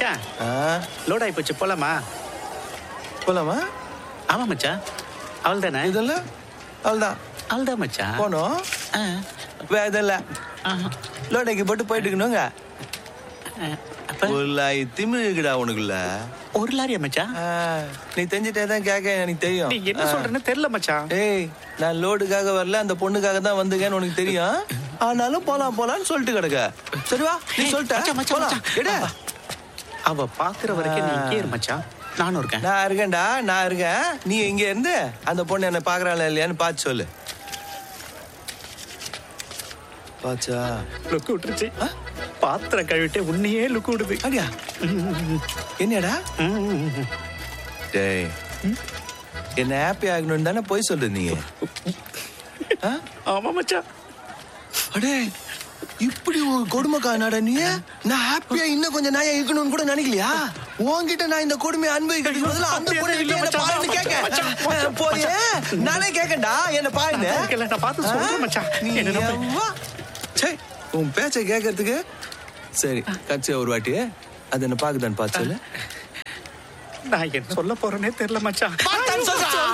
மச்சான் லோட் ஆகி போச்சு, போலாமா? போலாமா? ஆமா மச்சான், அவள் தானே இதெல்லாம்? அவள்தான் அவள்தான் மச்சான். போனோம் இதெல்லாம் லோடைக்கு போட்டு போயிட்டு இருக்கணுங்க. திமிழுக்குடா உனக்குள்ள. ஒரு லாரியா மச்சான்? நீ தெரிஞ்சிட்டேதான் கேட்க எனக்கு தெரியும். நீ என்ன சொல்றேன்னு தெரியல மச்சான். ஏய், நான் லோடுக்காக வரல, அந்த பொண்ணுக்காக தான் வந்துங்கன்னு உனக்கு தெரியும். ஆனாலும் போலான்னு சொல்லிட்டு கிடக்க. சரிவா, நீ சொல்லிட்ட. அவ பாக்குற வரைக்கும் நீ இங்கே இரு மச்சான், நானும் இருக்கேன். நான் இருக்கேன்டா, நான் இருக்கேன். நீ இங்க இருந்து அந்த பொண்ணு என்ன பாக்குறாள் இல்லையான்னு பார்த்து சொல்லு. பாச்சா லுக்கு விட்டுருச்சு. பாத்திரம் கழுவிட்டு உன்னையே லுக்கு விடுது. அப்படியா? என்னடா டேய், என்ன ஹாப்பி ஆகணும் தானே போய் சொல்லு நீ? ஆமா மச்சான். அடே, இப்படி ஒரு கொடுமைக்காரனாடா நீ. நான் ஹாப்பியா இன்னும் கொஞ்சம் நாயா இருக்கணும்னு கூட நினைக்கலையா? உன்கிட்ட நான் இந்த கொடுமையை அனுபவிக்கிறது பதிலா அந்த பொண்ணு கேட்க போயே. நானே கேட்கண்டா, என்ன பாருங்க. நான் பார்த்து சொல்றேன் மச்சான். உன் பேச்சை கேட்கறதுக்கு சரி கட்சி ஒரு வாட்டி அது என்ன பாக்குதான்னு பார்த்து சொல்லு. நான் என்ன சொல்ல போறேனே தெரியல மச்சான்.